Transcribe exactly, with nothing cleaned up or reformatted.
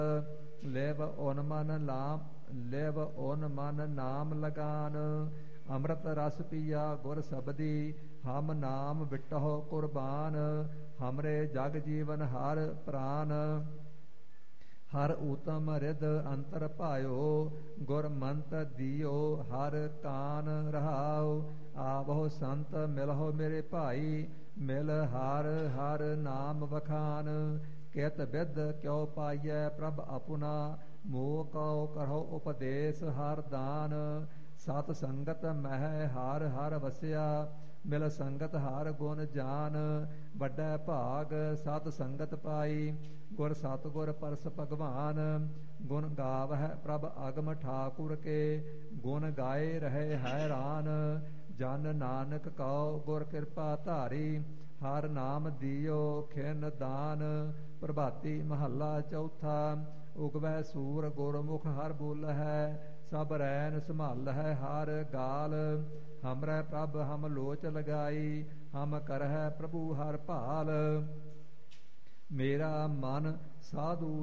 लेव ओन मन लाम लेव ओन मन नाम लगान। अमृत रस पिया गुर सबदी हम नाम बिटहो कुर्बान। हमरे जग जीवन हर प्राण हर उत्तम रिद अंतर पायो। गुर मंत दियो हर कान रहाओ। आवहो संत मिलहो मेरे भाई मिल हर हर नाम बखान। कित बिद क्यों पाइय प्रभ अपना मोह कौ करहो उपदेश हर दान। सत संगत मह हर हर वसिया मिल संगत हर गुण जान। बड़ा भाग सत संगत पाई गुर सतगुर परस भगवान। गुण गावह प्रभ अगम ठाकुर के गुण गाए रहे हैरान। जन नानक कौ गुर कृपा धारी हर नाम दियो खिन दान। प्रभाती महला चौथा उगवै सूर गुरमुख हर बोल है। सब रैन संभाल है हर गाल। हमरै प्रभ हम लोच लगाई हम करह प्रभु हर भाल। मेरा मन साधु